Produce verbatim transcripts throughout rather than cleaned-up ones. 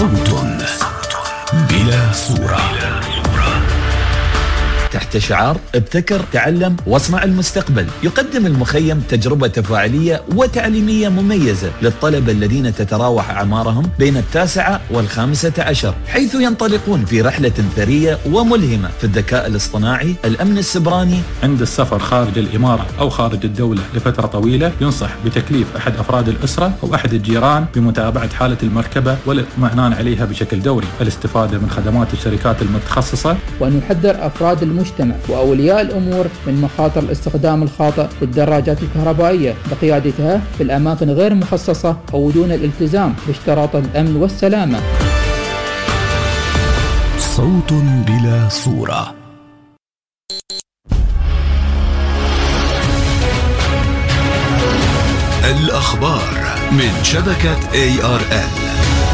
صوت بلا صورة. تحت شعار ابتكر تعلم واصنع المستقبل، يقدم المخيم تجربة تفاعلية وتعليمية مميزة للطلبة الذين تتراوح أعمارهم بين التاسعة والخامسة عشر، حيث ينطلقون في رحلة ثرية وملهمة في الذكاء الاصطناعي، الأمن السبراني. عند السفر خارج الإمارة أو خارج الدولة لفترة طويلة ينصح بتكليف أحد أفراد الأسرة أو أحد الجيران بمتابعة حالة المركبة والاطمئنان عليها بشكل دوري، الاستفادة من خدمات الشركات المتخصصة، وأن يحذر أفراد المجتمع وأولياء الأمور من مخاطر الاستخدام الخاطئ للدراجات الكهربائية بقيادتها في الأماكن غير مخصصة أو دون الالتزام باشتراط الأمن والسلامة. صوت بلا صورة. الأخبار من شبكة إيه آر إل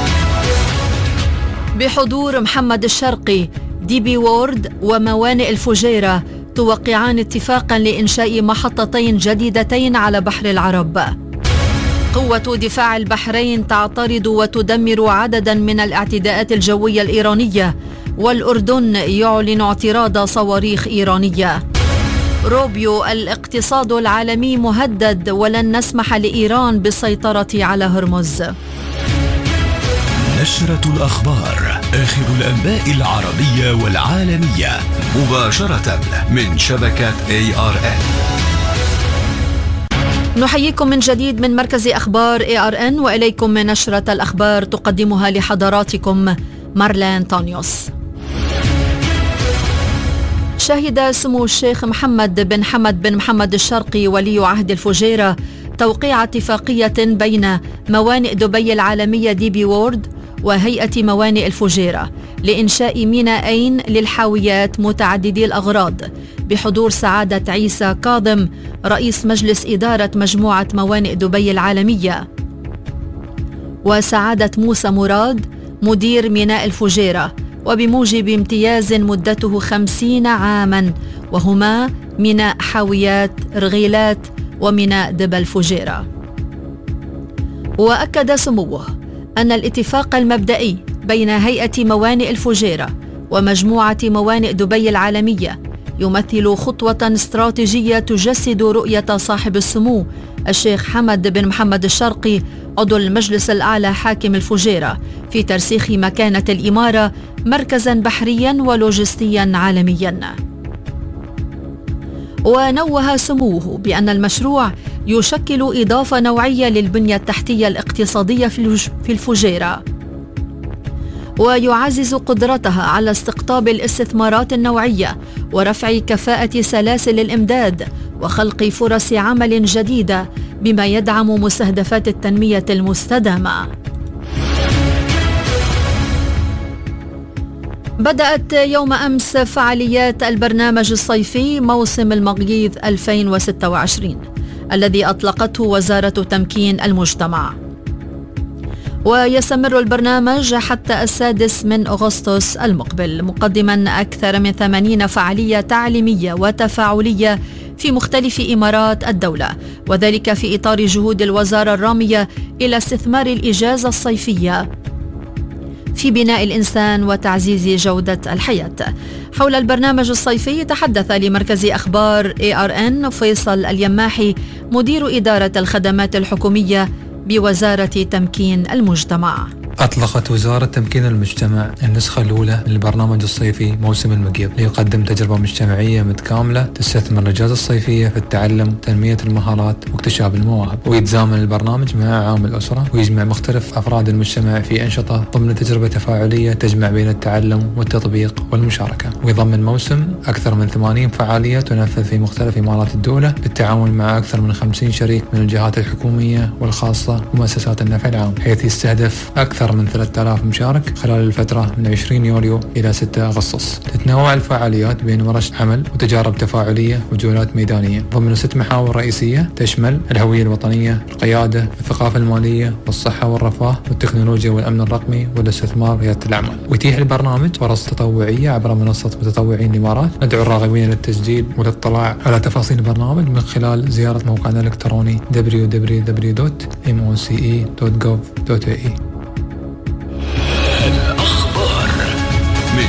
بحضور محمد الشرقي. دي بي وورد وموانئ الفجيرة توقعان اتفاقا لإنشاء محطتين جديدتين على بحر العرب. قوة دفاع البحرين تعترض وتدمر عددا من الاعتداءات الجوية الإيرانية، والأردن يعلن اعتراض صواريخ إيرانية. روبيو: الاقتصاد العالمي مهدد ولن نسمح لإيران بالسيطرة على هرمز. نشرة الأخبار، آخر الأنباء العربية والعالمية، مباشرة من شبكة إيه آر إن. نحييكم من جديد من مركز أخبار إيه آر إن، وإليكم من نشرة الأخبار تقدمها لحضراتكم مارلا أنطونيوس. شهد سمو الشيخ محمد بن حمد بن محمد الشرقي ولي عهد الفجيرة توقيع اتفاقية بين موانئ دبي العالمية دي بي وورد وهيئة موانئ الفجيرة لإنشاء ميناءين للحاويات متعددي الأغراض، بحضور سعادة عيسى كاظم رئيس مجلس إدارة مجموعة موانئ دبي العالمية، وسعادة موسى مراد مدير ميناء الفجيرة، وبموجب امتياز مدته خمسين عاما، وهما ميناء حاويات رغيلات وميناء دبا الفجيرة. وأكد سموه أن الاتفاق المبدئي بين هيئة موانئ الفجيرة ومجموعة موانئ دبي العالمية يمثل خطوة استراتيجية تجسد رؤية صاحب السمو الشيخ حمد بن محمد الشرقي عضو المجلس الأعلى حاكم الفجيرة في ترسيخ مكانة الإمارة مركزا بحريا ولوجستيا عالميا. ونوه سموه بأن المشروع يشكل إضافة نوعية للبنية التحتية الاقتصادية في الفجيرة، ويعزز قدرتها على استقطاب الاستثمارات النوعية ورفع كفاءة سلاسل الإمداد وخلق فرص عمل جديدة، بما يدعم مستهدفات التنمية المستدامة. بدأت يوم أمس فعاليات البرنامج الصيفي موسم المغيث ألفين وستة وعشرين الذي أطلقته وزارة تمكين المجتمع، ويستمر البرنامج حتى السادس من أغسطس المقبل، مقدما أكثر من ثمانين فعالية تعليمية وتفاعلية في مختلف إمارات الدولة، وذلك في إطار جهود الوزارة الرامية إلى استثمار الإجازة الصيفية في بناء الإنسان وتعزيز جودة الحياة. حول البرنامج الصيفي تحدث لمركز أخبار إيه آر إن فيصل اليماحي مدير إدارة الخدمات الحكومية بوزارة تمكين المجتمع. أطلقت وزارة تمكين المجتمع النسخة الأولى من البرنامج الصيفي موسم المغيث ليقدم تجربة مجتمعية متكاملة تستثمر الإجازة الصيفية في التعلم، تنمية المهارات واكتشاف المواهب. ويتزامن البرنامج مع عام الأسرة ويجمع مختلف أفراد المجتمع في أنشطة ضمن تجربة تفاعلية تجمع بين التعلم والتطبيق والمشاركة. ويضمن موسم أكثر من ثمانين فعالية تنفذ في مختلف إمارات الدولة بالتعاون مع أكثر من خمسين شريك من الجهات الحكومية والخاصة ومؤسسات النفع العام، حيث يستهدف أكثر من ثلاثة آلاف مشارك خلال الفترة من عشرين يوليو إلى ستة أغسطس. تتنوع الفعاليات بين ورش عمل وتجارب تفاعلية وجولات ميدانية ضمن ست محاور رئيسية تشمل الهوية الوطنية، القيادة، الثقافة المالية والصحة والرفاه والتكنولوجيا والأمن الرقمي والاستثمار وريادة الأعمال. ويتيح البرنامج فرص تطوعية عبر منصة متطوعين الإمارات. ندعو الراغبين للتسجيل والاطلاع على تفاصيل البرنامج من خلال زيارة موقعنا الإلكتروني دبليو دبليو دبليو دوت إم أو سي إي دوت جوف دوت إي إي.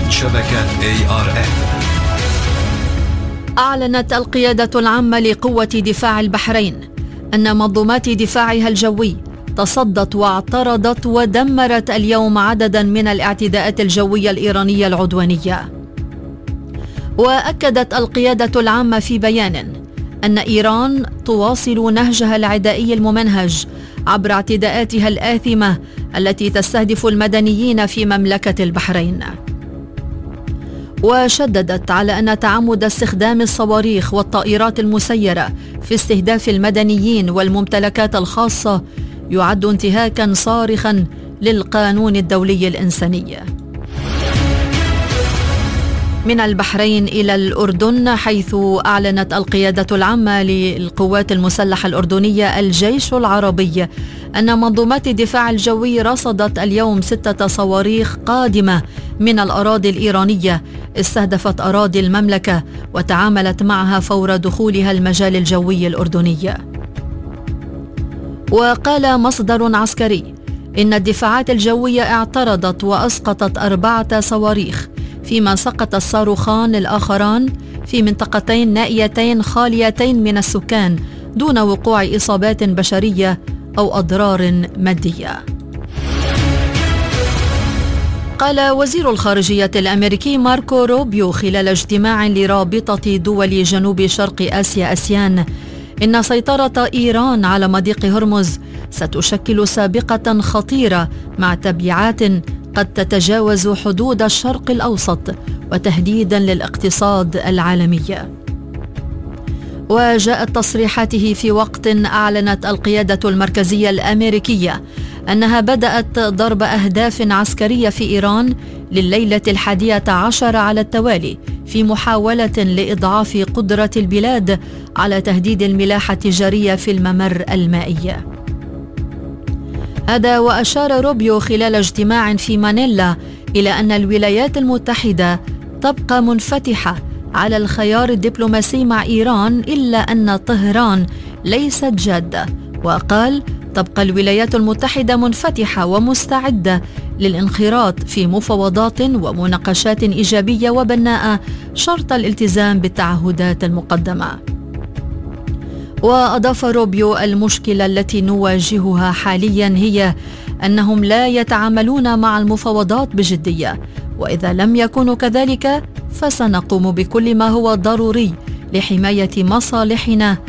من شبكة إيه آر إم. أعلنت القيادة العامة لقوة دفاع البحرين أن منظومات دفاعها الجوي تصدت واعترضت ودمرت اليوم عددا من الاعتداءات الجوية الإيرانية العدوانية. وأكدت القيادة العامة في بيان أن إيران تواصل نهجها العدائي الممنهج عبر اعتداءاتها الآثمة التي تستهدف المدنيين في مملكة البحرين. وشددت على أن تعمد استخدام الصواريخ والطائرات المسيرة في استهداف المدنيين والممتلكات الخاصة يعد انتهاكا صارخا للقانون الدولي الإنساني. من البحرين إلى الأردن، حيث أعلنت القيادة العامة للقوات المسلحة الأردنية الجيش العربي أن منظومات الدفاع الجوي رصدت اليوم ستة صواريخ قادمة من الأراضي الإيرانية استهدفت أراضي المملكة وتعاملت معها فور دخولها المجال الجوي الأردني. وقال مصدر عسكري إن الدفاعات الجوية اعترضت وأسقطت أربعة صواريخ، فيما سقط الصاروخان الآخران في منطقتين نائيتين خاليتين من السكان دون وقوع إصابات بشرية أو أضرار مادية. قال وزير الخارجية الأمريكي ماركو روبيو خلال اجتماع لرابطة دول جنوب شرق آسيا أسيان إن سيطرة إيران على مضيق هرمز ستشكل سابقة خطيرة مع تبعات قد تتجاوز حدود الشرق الأوسط وتهديدا للاقتصاد العالمي. وجاءت تصريحاته في وقت أعلنت القيادة المركزية الأمريكية أنها بدأت ضرب أهداف عسكرية في إيران لليلة الحادية عشر على التوالي في محاولة لإضعاف قدرة البلاد على تهديد الملاحة التجارية في الممر المائي. هذا وأشار روبيو خلال اجتماع في مانيلا إلى أن الولايات المتحدة تبقى منفتحة على الخيار الدبلوماسي مع إيران إلا أن طهران ليست جادة. وقال تبقى الولايات المتحدة منفتحة ومستعدة للانخراط في مفاوضات ومناقشات إيجابية وبناءة شرط الالتزام بالتعهدات المقدمة. وأضاف روبيو المشكلة التي نواجهها حاليا هي أنهم لا يتعاملون مع المفاوضات بجدية، وإذا لم يكونوا كذلك فسنقوم بكل ما هو ضروري لحماية مصالحنا